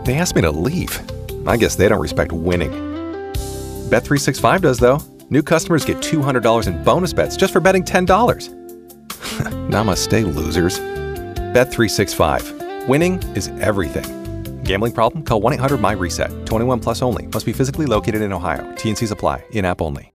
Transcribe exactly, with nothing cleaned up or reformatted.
They asked me to leave. I guess they don't respect winning. Bet three sixty-five does, though. New customers get two hundred dollars in bonus bets just for betting ten dollars. Namaste, losers. Bet three sixty-five. Winning is everything. Gambling problem? Call one eight hundred M Y RESET. twenty-one plus only. Must be physically located in Ohio. T N Cs apply. In-app only.